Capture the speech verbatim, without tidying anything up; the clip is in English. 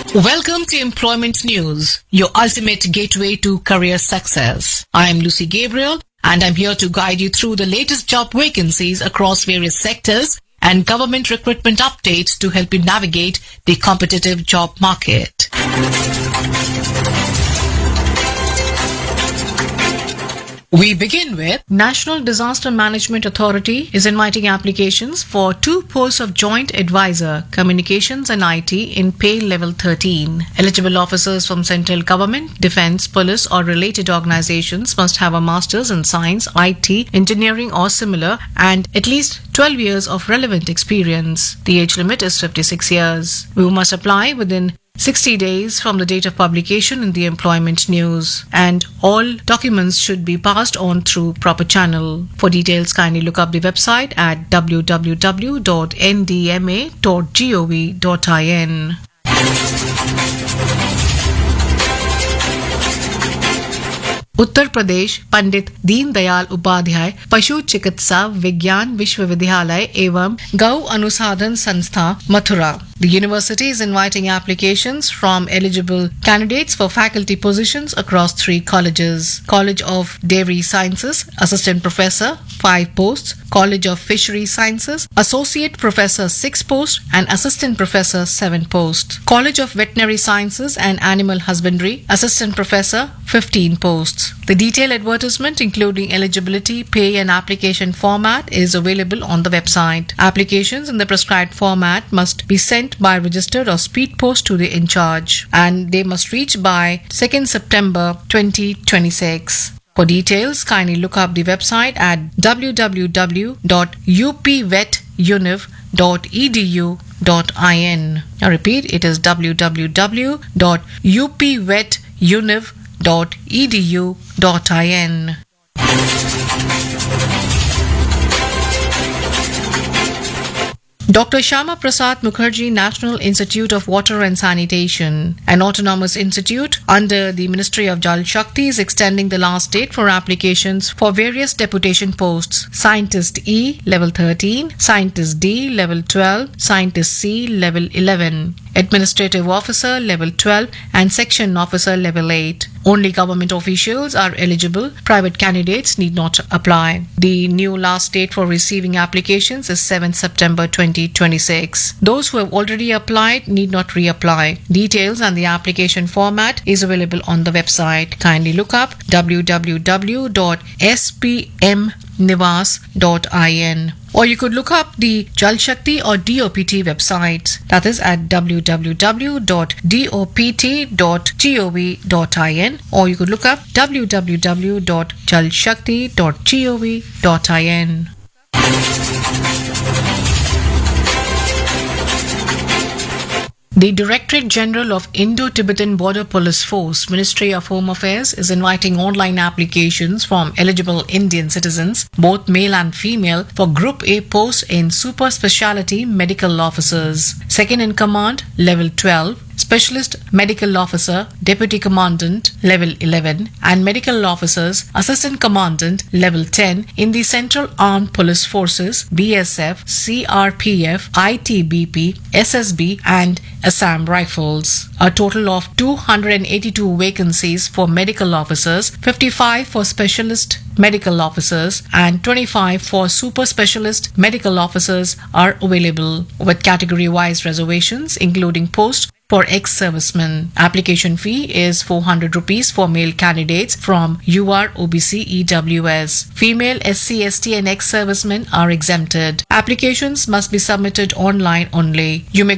Welcome to Employment News, your ultimate gateway to career success. I am Lucy Gabriel and I'm here to guide you through the latest job vacancies across various sectors and government recruitment updates to help you navigate the competitive job market. We begin with National Disaster Management Authority is inviting applications for two posts of Joint Advisor, Communications and I T in pay level thirteen. Eligible officers from central government, defense, police or related organizations must have a master's in science, I T, engineering or similar and at least twelve years of relevant experience. The age limit is fifty-six years. You must apply within sixty days from the date of publication in the Employment News, and all documents should be passed on through proper channel. For details, kindly look up the website at w w w dot n d m a dot gov dot in. Uttar Pradesh Pandit Deendayal Upadhyay पशु चिकित्सा विज्ञान विश्वविद्यालय एवं गौ अनुसंधान संस्था Mathura. The university is inviting applications from eligible candidates for faculty positions across three colleges. College of Dairy Sciences, Assistant Professor, five posts. College of Fishery Sciences, Associate Professor, six posts, and Assistant Professor, seven posts. College of Veterinary Sciences and Animal Husbandry, Assistant Professor, fifteen posts. The detailed advertisement, including eligibility, pay, and application format, is available on the website. Applications in the prescribed format must be sent by registered or speed post to the in charge, and they must reach by second September twenty twenty-six. For details, kindly look up the website at w w w dot u p vet univ dot e d u dot in. I repeat, it is w w w dot u p vet univ dot e d u dot in. Doctor Shyama Prasad Mukherjee National Institute of Water and Sanitation, an autonomous institute under the Ministry of Jal Shakti, is extending the last date for applications for various deputation posts: Scientist E, level thirteen, Scientist D, level twelve, Scientist C, level eleven, Administrative Officer, level twelve, and Section Officer, level eight. Only government officials are eligible. Private candidates need not apply. The new last date for receiving applications is seventh September twenty twenty-six. Those who have already applied need not reapply. Details and the application format is available on the website. Kindly look up w w w dot s p m nivas dot in. Or you could look up the Jal Shakti or D O P T websites. That is at w w w dot d o p t dot gov dot in, or you could look up w w w dot jal shakti dot gov dot in. The Directorate General of Indo-Tibetan Border Police Force, Ministry of Home Affairs, is inviting online applications from eligible Indian citizens, both male and female, for Group A posts in Super Speciality Medical Officers. Second in Command, Level twelve. Specialist Medical Officer, Deputy Commandant, Level eleven, and Medical Officers, Assistant Commandant, Level ten in the Central Armed Police Forces, B S F, C R P F, I T B P, S S B, and Assam Rifles. A total of two hundred eighty-two vacancies for Medical Officers, fifty-five for Specialist Medical Officers, and twenty-five for Super Specialist Medical Officers are available, with category-wise reservations, including post for ex-servicemen. Application fee is four hundred rupees for male candidates from U R O B C E W S. Female S C S T and ex-servicemen are exempted. Applications must be submitted online only. You may